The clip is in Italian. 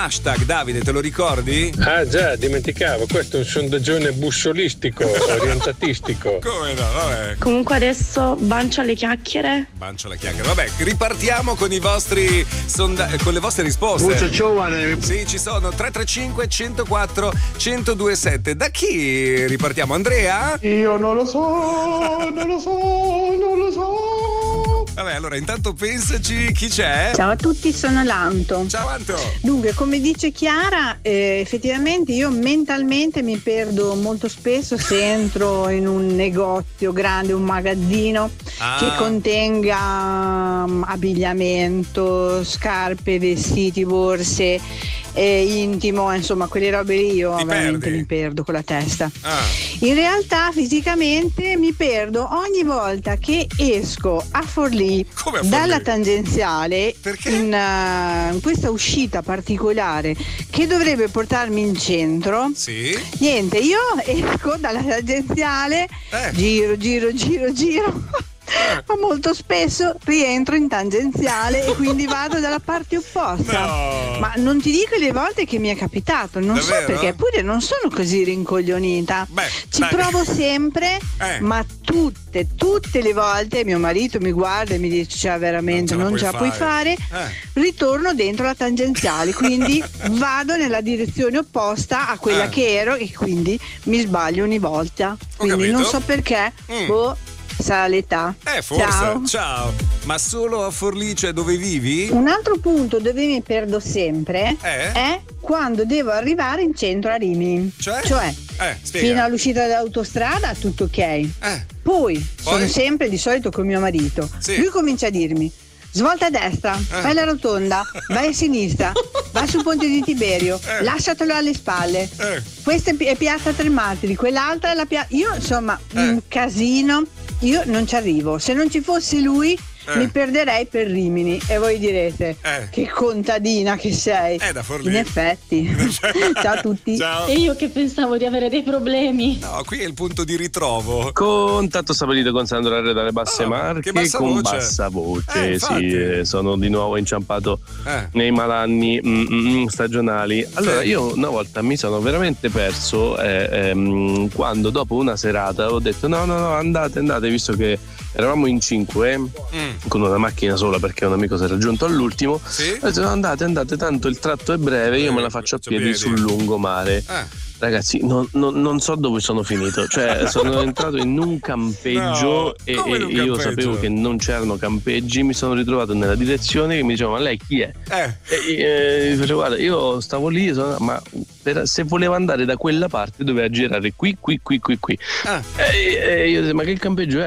Hashtag, Davide, te lo ricordi? Ah già, dimenticavo, questo è un sondaggione bussolistico, orientatistico. Come no, vabbè. Comunque adesso bancio alle chiacchiere. Bancio la chiacchiera. Vabbè, ripartiamo con i vostri con le vostre risposte. Mucho giovane. Sì, ci sono 335 104 1027. Da chi ripartiamo? Andrea? Io non lo so, non lo so, non lo so. Vabbè, allora intanto pensaci chi c'è. Ciao a tutti, sono Lanto. Ciao Anto. Dunque, come dice Chiara, effettivamente io mentalmente mi perdo molto spesso se entro in un negozio grande, un magazzino che contenga abbigliamento, scarpe, vestiti, borse, intimo, insomma quelle robe lì io veramente mi perdo con la testa. In realtà fisicamente mi perdo ogni volta che esco a Forlì dalla tangenziale in questa uscita particolare che dovrebbe portarmi in centro. Sì. Niente, io esco dalla tangenziale, giro ma molto spesso rientro in tangenziale e quindi vado dalla parte opposta. No. Ma non ti dico le volte che mi è capitato, non Davvero? so perché, eppure non sono così rincoglionita. Ci provo sempre, ma tutte le volte mio marito mi guarda e mi dice cioè veramente non ce la puoi fare. Ritorno dentro la tangenziale, quindi vado nella direzione opposta a quella che ero e quindi mi sbaglio ogni volta. Quindi non so perché. Sarà l'età. Forse. Ciao. Ma solo a Forlì, cioè dove vivi? Un altro punto dove mi perdo sempre è quando devo arrivare in centro a Rimini. Cioè fino all'uscita dell'autostrada tutto ok. Poi sono sempre di solito con mio marito. Lui comincia a dirmi svolta a destra, fai la rotonda, vai a sinistra, vai sul ponte di Tiberio, lasciatelo alle spalle. Questa è piazza Tre Martiri, quell'altra è la piazza. Io insomma un casino, io non ci arrivo. Se non ci fosse lui mi perderei per Rimini e voi direte che contadina che sei. Da Forlì. In effetti. Ciao a tutti. Ciao. E io che pensavo di avere dei problemi. No, qui è il punto di ritrovo. Contatto stabilito con Sandro R dalle Basse Marche bassa con voce. bassa voce. Sono di nuovo inciampato nei malanni stagionali. Allora io una volta mi sono veramente perso quando dopo una serata ho detto no andate visto che eravamo in 5 con una macchina sola perché un amico si è raggiunto all'ultimo. Ho detto andate tanto il tratto è breve, io me la faccio a piedi sul lungomare. Ragazzi, non so dove sono finito. Cioè, sono entrato in un campeggio e io sapevo che non c'erano campeggi. Mi sono ritrovato nella direzione che mi diceva: ma lei chi è? E dicevo: guarda, io stavo lì, ma se voleva andare da quella parte doveva girare qui. E io dicevo: ma che campeggio è?